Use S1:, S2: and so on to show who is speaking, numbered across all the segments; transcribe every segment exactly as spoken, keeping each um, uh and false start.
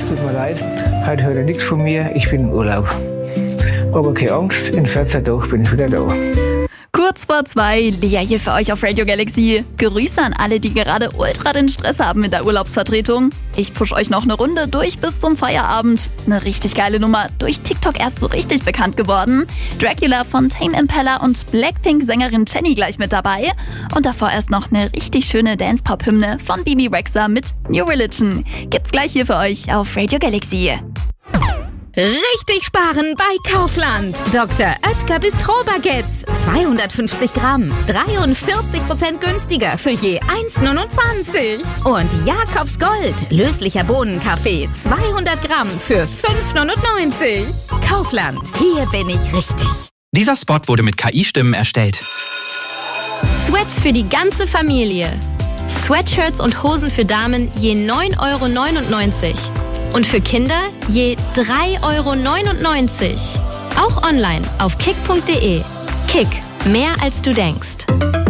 S1: tut mir leid, heute hört ihr nichts von mir, ich bin im Urlaub. Aber keine Angst, in vierzehn Tagen bin ich wieder da.
S2: Kurz vor zwei, Lea hier für euch auf Radio Galaxy. Grüße an alle, die gerade ultra den Stress haben mit der Urlaubsvertretung. Ich push euch noch eine Runde durch bis zum Feierabend. Eine richtig geile Nummer, durch TikTok erst so richtig bekannt geworden. Dracula von Tame Impala und Blackpink-Sängerin Jennie gleich mit dabei. Und davor erst noch eine richtig schöne Dance-Pop-Hymne von Bibi Rexha mit New Religion. Gibt's gleich hier für euch auf Radio Galaxy.
S3: Richtig sparen bei Kaufland. Doktor Oetker Bistro-Baguettes. zweihundertfünfzig Gramm. dreiundvierzig Prozent günstiger für je eins neunundzwanzig. Und Jakobs Gold. Löslicher Bohnenkaffee. zweihundert Gramm für fünf neunundneunzig. Kaufland. Hier bin ich richtig.
S4: Dieser Spot wurde mit K I-Stimmen erstellt.
S5: Sweats für die ganze Familie. Sweatshirts und Hosen für Damen je neun Euro neunundneunzig. Und für Kinder je drei Euro neunundneunzig. Auch online auf kick punkt de. Kick, mehr als du denkst.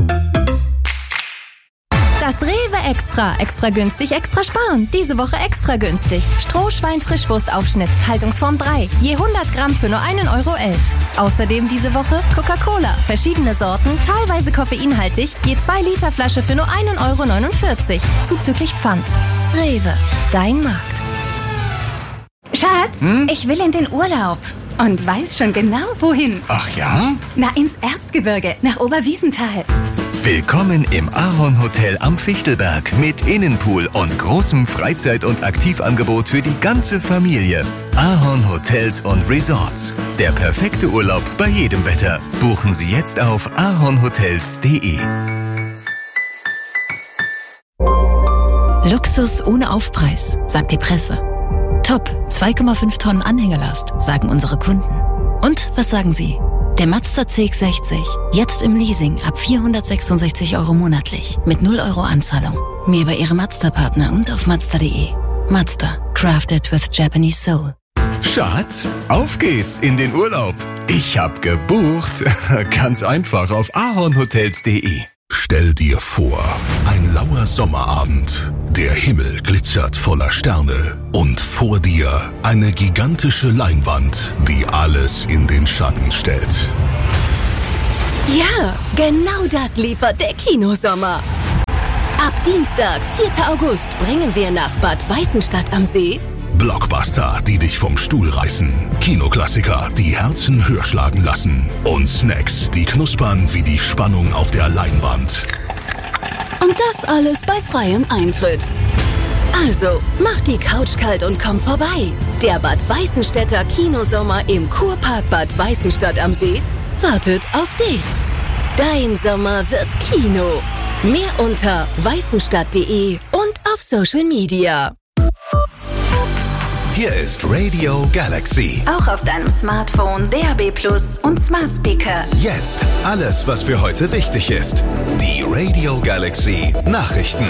S6: Das Rewe Extra. Extra günstig, extra sparen. Diese Woche extra günstig. Strohschwein-Frischwurstaufschnitt, Haltungsform drei. Je hundert Gramm für nur einen Euro elf. Außerdem diese Woche Coca-Cola. Verschiedene Sorten, teilweise koffeinhaltig. Je zwei Liter Flasche für nur einen Euro neunundvierzig. Zuzüglich Pfand. Rewe, dein Markt.
S7: Schatz, hm? Ich will in den Urlaub und weiß schon genau, wohin.
S8: Ach ja?
S7: Na, ins Erzgebirge, nach Oberwiesenthal.
S8: Willkommen im Ahorn Hotel am Fichtelberg mit Innenpool und großem Freizeit- und Aktivangebot für die ganze Familie. Ahorn Hotels und Resorts. Der perfekte Urlaub bei jedem Wetter. Buchen Sie jetzt auf ahornhotels punkt de.
S9: Luxus ohne Aufpreis, sagt die Presse. Top, zwei Komma fünf Tonnen Anhängerlast, sagen unsere Kunden. Und was sagen Sie? Der Mazda C X sechzig, jetzt im Leasing ab vierhundertsechsundsechzig Euro monatlich, mit null Euro Anzahlung. Mehr bei Ihrem Mazda-Partner und auf mazda punkt de. Mazda, crafted with Japanese soul.
S8: Schatz, auf geht's in den Urlaub. Ich hab gebucht. Ganz einfach auf ahornhotels punkt de.
S10: Stell dir vor, ein lauer Sommerabend. Der Himmel glitzert voller Sterne und vor dir eine gigantische Leinwand, die alles in den Schatten stellt.
S11: Ja, genau das liefert der Kinosommer. Ab Dienstag, vierten August, bringen wir nach Bad Weißenstadt am See
S10: Blockbuster, die dich vom Stuhl reißen. Kinoklassiker, die Herzen höher schlagen lassen. Und Snacks, die knuspern wie die Spannung auf der Leinwand.
S11: Und das alles bei freiem Eintritt. Also, mach die Couch kalt und komm vorbei. Der Bad Weißenstädter Kinosommer im Kurpark Bad Weißenstadt am See wartet auf dich. Dein Sommer wird Kino. Mehr unter weißenstadt punkt de und auf Social Media.
S10: Hier ist Radio Galaxy.
S7: Auch auf deinem Smartphone, D A B Plus und Smart Speaker.
S10: Jetzt alles, was für heute wichtig ist. Die Radio Galaxy Nachrichten.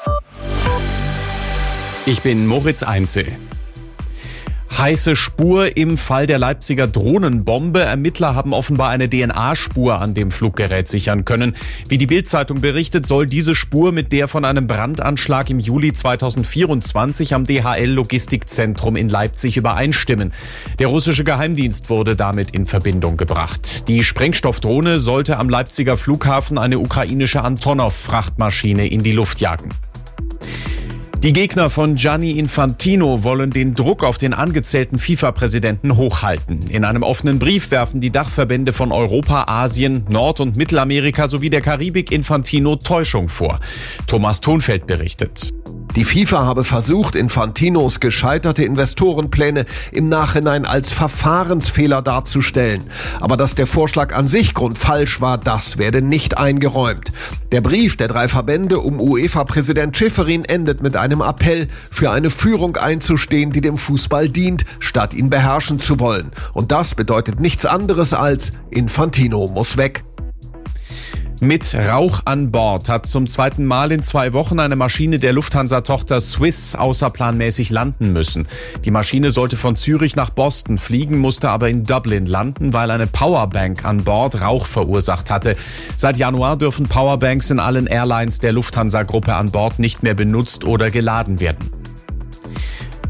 S12: Ich bin Moritz Einzel. Heiße Spur im Fall der Leipziger Drohnenbombe. Ermittler haben offenbar eine D N A-Spur an dem Fluggerät sichern können. Wie die Bild-Zeitung berichtet, soll diese Spur mit der von einem Brandanschlag im Juli zweitausendvierundzwanzig am D H L-Logistikzentrum in Leipzig übereinstimmen. Der russische Geheimdienst wurde damit in Verbindung gebracht. Die Sprengstoffdrohne sollte am Leipziger Flughafen eine ukrainische Antonov-Frachtmaschine in die Luft jagen. Die Gegner von Gianni Infantino wollen den Druck auf den angezählten FIFA-Präsidenten hochhalten. In einem offenen Brief werfen die Dachverbände von Europa, Asien, Nord- und Mittelamerika sowie der Karibik Infantino Täuschung vor. Thomas Thonfeld berichtet.
S13: Die FIFA habe versucht, Infantinos gescheiterte Investorenpläne im Nachhinein als Verfahrensfehler darzustellen. Aber dass der Vorschlag an sich grundfalsch war, das werde nicht eingeräumt. Der Brief der drei Verbände um UEFA-Präsident Schifferin endet mit einem Appell, für eine Führung einzustehen, die dem Fußball dient, statt ihn beherrschen zu wollen. Und das bedeutet nichts anderes als Infantino muss weg.
S12: Mit Rauch an Bord hat zum zweiten Mal in zwei Wochen eine Maschine der Lufthansa-Tochter Swiss außerplanmäßig landen müssen. Die Maschine sollte von Zürich nach Boston fliegen, musste aber in Dublin landen, weil eine Powerbank an Bord Rauch verursacht hatte. Seit Januar dürfen Powerbanks in allen Airlines der Lufthansa-Gruppe an Bord nicht mehr benutzt oder geladen werden.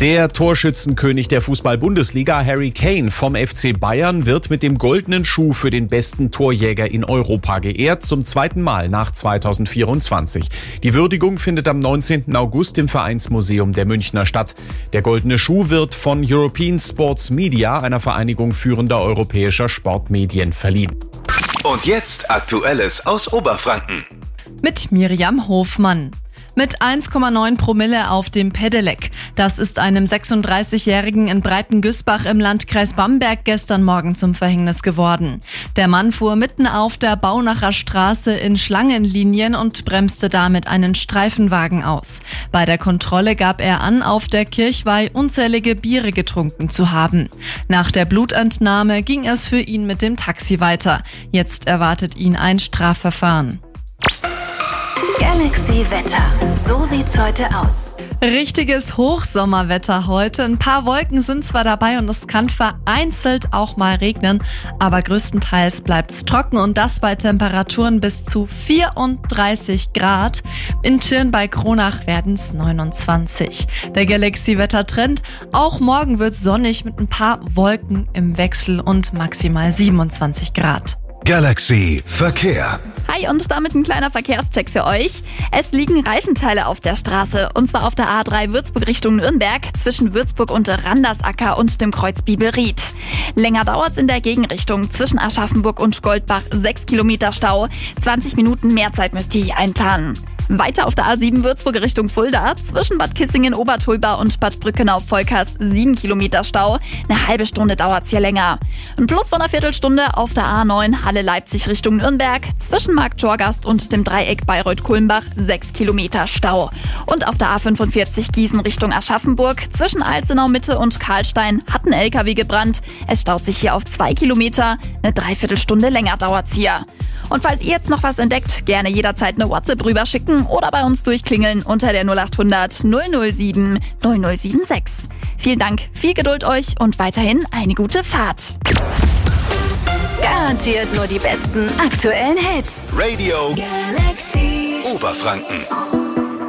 S12: Der Torschützenkönig der Fußball-Bundesliga, Harry Kane vom F C Bayern, wird mit dem goldenen Schuh für den besten Torjäger in Europa geehrt, zum zweiten Mal nach zweitausendvierundzwanzig. Die Würdigung findet am neunzehnten August im Vereinsmuseum der Münchner statt. Der goldene Schuh wird von European Sports Media, einer Vereinigung führender europäischer Sportmedien, verliehen.
S8: Und jetzt Aktuelles aus Oberfranken.
S14: Mit Miriam Hofmann. Mit eins Komma neun Promille auf dem Pedelec. Das ist einem sechsunddreißigjährigen in Breitengüßbach im Landkreis Bamberg gestern Morgen zum Verhängnis geworden. Der Mann fuhr mitten auf der Baunacher Straße in Schlangenlinien und bremste damit einen Streifenwagen aus. Bei der Kontrolle gab er an, auf der Kirchweih unzählige Biere getrunken zu haben. Nach der Blutentnahme ging es für ihn mit dem Taxi weiter. Jetzt erwartet ihn ein Strafverfahren.
S7: Galaxy Wetter. So sieht's heute aus.
S14: Richtiges Hochsommerwetter heute. Ein paar Wolken sind zwar dabei und es kann vereinzelt auch mal regnen, aber größtenteils bleibt's trocken und das bei Temperaturen bis zu vierunddreißig Grad. In Tschirn bei Kronach werden's neunundzwanzig. Der Galaxy-Wettertrend. Auch morgen wird's sonnig mit ein paar Wolken im Wechsel und maximal siebenundzwanzig Grad.
S8: Galaxy Verkehr.
S2: Hi und damit ein kleiner Verkehrscheck für euch. Es liegen Reifenteile auf der Straße und zwar auf der A drei Würzburg Richtung Nürnberg zwischen Würzburg und Randersacker und dem Kreuz Bibelried. Länger dauert's in der Gegenrichtung zwischen Aschaffenburg und Goldbach, sechs Kilometer Stau. zwanzig Minuten mehr Zeit müsst ihr hier einplanen. Weiter auf der A sieben Würzburg Richtung Fulda, zwischen Bad Kissingen-Obertulba und Bad Brückenau-Volkers sieben Kilometer Stau. Eine halbe Stunde dauert's hier länger. Ein Plus von einer Viertelstunde auf der A neun Halle-Leipzig Richtung Nürnberg, zwischen Marktschorgast und dem Dreieck Bayreuth-Kulmbach sechs Kilometer Stau. Und auf der A fünfundvierzig Gießen Richtung Aschaffenburg, zwischen Alzenau-Mitte und Karlstein hat ein L K W gebrannt. Es staut sich hier auf zwei Kilometer. Eine Dreiviertelstunde länger dauert's hier. Und falls ihr jetzt noch was entdeckt, gerne jederzeit eine WhatsApp rüberschicken oder bei uns durchklingeln unter der null acht hundert null null sieben null null sieben sechs. Vielen Dank, viel Geduld euch und weiterhin eine gute Fahrt.
S7: Garantiert nur die besten aktuellen Hits.
S8: Radio
S7: Galaxy
S8: Oberfranken.